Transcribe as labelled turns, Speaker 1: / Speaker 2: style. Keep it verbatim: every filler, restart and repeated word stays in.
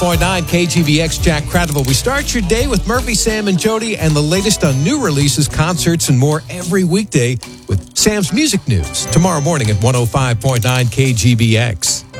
Speaker 1: point nine K G B X, Jack Cradaville. We start your day with Murphy, Sam, and Jody and the latest on new releases, concerts, and more every weekday with Sam's Music News tomorrow morning at one oh five point nine K G B X.